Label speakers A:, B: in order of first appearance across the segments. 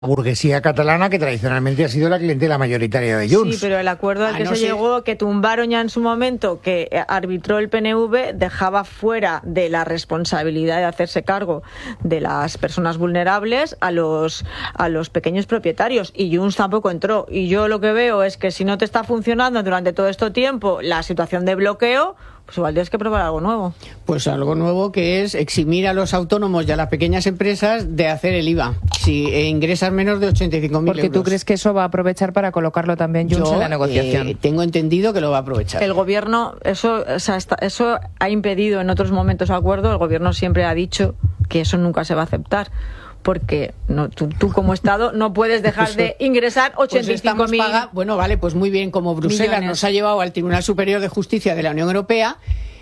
A: burguesía catalana, que tradicionalmente ha sido la clientela mayoritaria de Junts.
B: Sí, pero el acuerdo al que se llegó, que tumbaron ya en su momento, que arbitró el PNV, dejaba fuera de la responsabilidad de hacerse cargo de las personas vulnerables a los pequeños propietarios, y Junts tampoco entró. Y yo lo que veo es que si no te está funcionando durante todo este tiempo la situación de bloqueo, pues igual tienes que probar algo nuevo.
C: Pues algo nuevo, que es eximir a los autónomos y a las pequeñas empresas de hacer el IVA si ingresas menos de 85.000 euros.
D: Porque tú crees que eso va a aprovechar para colocarlo también Junts en la negociación.
C: Tengo entendido que lo va a aprovechar.
B: El gobierno, eso ha impedido en otros momentos acuerdo. El gobierno siempre ha dicho que eso nunca se va a aceptar. Porque tú como Estado no puedes dejar de ingresar 85.000.
C: Bueno, vale, pues muy bien, como Bruselas
B: millones.
C: nos ha llevado al Tribunal Superior de Justicia de la Unión Europea,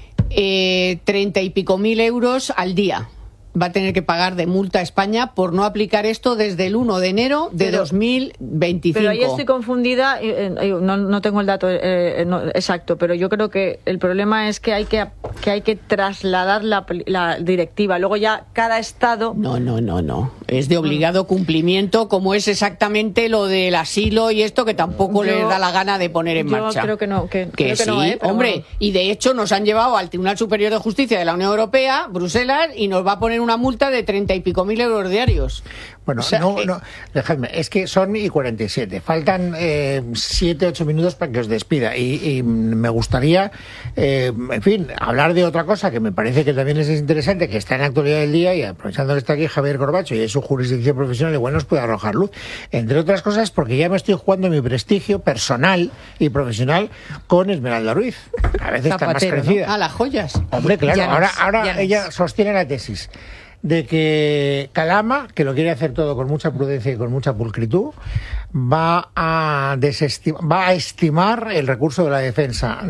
C: 30 y pico mil euros al día va a tener que pagar de multa a España por no aplicar esto desde el 1 de enero de 2025.
B: Pero ahí estoy confundida, no tengo el dato exacto, pero yo creo que el problema es que hay que trasladar la directiva. Luego ya cada Estado...
C: No. Es de obligado cumplimiento, como es exactamente lo del asilo y esto, que tampoco les da la gana de poner en marcha.
B: Yo creo que no.
C: Que
B: creo
C: sí,
B: que no,
C: hombre.
B: Bueno.
C: Y de hecho nos han llevado al Tribunal Superior de Justicia de la Unión Europea, Bruselas, y nos va a poner una multa de 30 y pico mil euros diarios.
A: Bueno, dejadme, es que son y 47. Faltan 7-8 minutos para que os despida. Y me gustaría, en fin, hablar de otra cosa que me parece que también es interesante, que está en la actualidad del día, y aprovechando que está aquí Javier Corbacho y es su jurisdicción profesional, igual nos puede arrojar luz. Entre otras cosas, porque ya me estoy jugando mi prestigio personal y profesional con Esmeralda Ruiz. A veces está más crecida.
C: ¿No? A las joyas.
A: Hombre, claro, ahora ella sostiene la tesis de que Calama, que lo quiere hacer todo con mucha prudencia y con mucha pulcritud, va a estimar el recurso de la defensa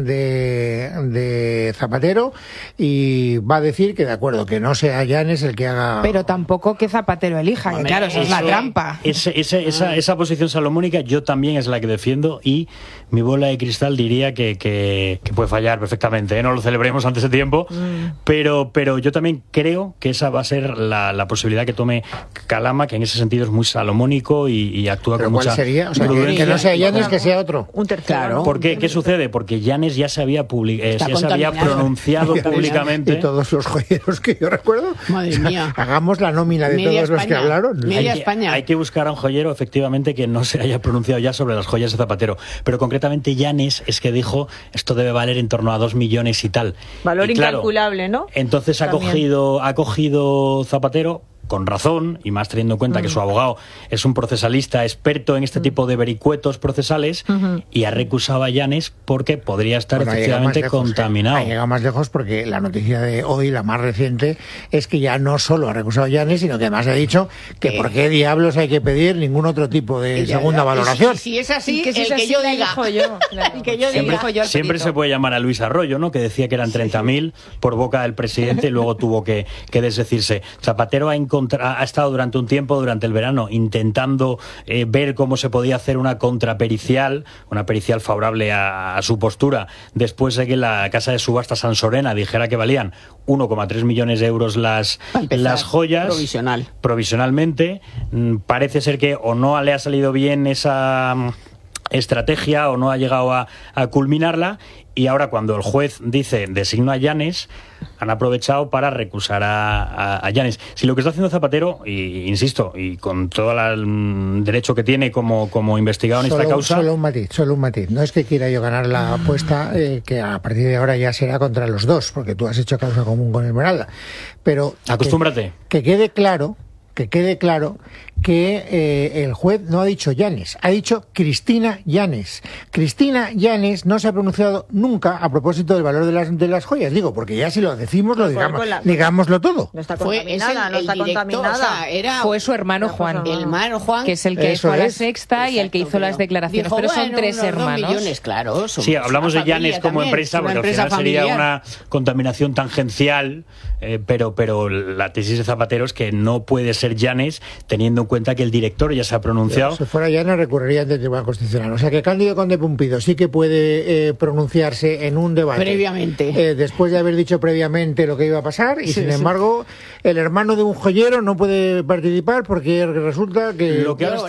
A: de Zapatero, y va a decir que de acuerdo, que no sea Llanes el que haga...
D: Pero tampoco que Zapatero elija, que claro, esa es la trampa.
E: Esa posición salomónica yo también es la que defiendo, y mi bola de cristal diría que puede fallar perfectamente, ¿eh? No lo celebremos antes de tiempo, pero yo también creo que esa va a ser la posibilidad que tome Calama, que en ese sentido es muy salomónico y actúa con mucha
A: sería, o sea, que no sea Llanes, que sea otro.
B: Un tercero.
C: Claro.
E: ¿Por qué? ¿Qué sucede? Porque Llanes ya se había pronunciado públicamente.
A: Y todos los joyeros que yo recuerdo.
C: Madre mía.
A: Hagamos la nómina de
C: Media
A: todos los que
C: España.
A: hablaron.
C: Media España.
E: Hay que buscar a un joyero, efectivamente, que no se haya pronunciado ya sobre las joyas de Zapatero. Pero concretamente Llanes es que dijo, esto debe valer en torno a 2 millones y tal.
B: Valor
E: y claro,
B: incalculable, ¿no?
E: Entonces ha cogido Zapatero, con razón, y más teniendo en cuenta que su abogado es un procesalista experto en este tipo de vericuetos procesales, y ha recusado a Llanes porque podría estar efectivamente contaminado.
A: Ha llegado más lejos porque la noticia de hoy, la más reciente, es que ya no solo ha recusado a Llanes, sino que además ha dicho que por qué diablos hay que pedir ningún otro tipo de segunda valoración.
C: Si es así,
B: que
C: el que yo diga.
B: El que yo diga.
E: Siempre se puede llamar a Luis Arroyo, ¿no? Que decía que eran 30.000 por boca del presidente, y luego tuvo que desdecirse. Zapatero ha estado durante un tiempo, durante el verano, intentando ver cómo se podía hacer una contrapericial, una pericial favorable a su postura, después de que la casa de subasta San Sorena dijera que valían 1,3 millones de euros las joyas. Provisionalmente. Parece ser que o no le ha salido bien esa estrategia o no ha llegado a culminarla, y ahora cuando el juez dice designo a Llanes, han aprovechado para recusar a Llanes. Si lo que está haciendo Zapatero, y insisto, y con todo el derecho que tiene como investigado en esta causa...
A: Solo un matiz. No es que quiera yo ganar la apuesta, que a partir de ahora ya será contra los dos, porque tú has hecho causa común con Esmeralda. Pero
E: acostúmbrate.
A: Que quede claro que el juez no ha dicho Llanes, ha dicho Cristina Llanes. Cristina Llanes no se ha pronunciado nunca a propósito del valor de las joyas. Digo, porque ya si lo decimos, digámoslo todo.
B: No está contaminada,
D: fue su hermano Juan.
C: El hermano Juan,
D: que es el que fue a La Sexta y el que hizo las declaraciones.
C: Dijo,
D: pero son 3 hermanos.
C: Millones, claro,
E: sí, hablamos de Llanes como empresa, porque al final sería una contaminación tangencial, pero la tesis de Zapatero es que no puede ser Llanes, teniendo en cuenta que el director ya se ha pronunciado.
A: Si fuera ya no recurriría ante el Tribunal Constitucional. O sea que Cándido Conde Pumpido sí que puede pronunciarse en un debate.
C: Previamente.
A: Después de haber dicho previamente lo que iba a pasar, y sin embargo, el hermano de un joyero no puede participar porque resulta que...
E: Lo que ahora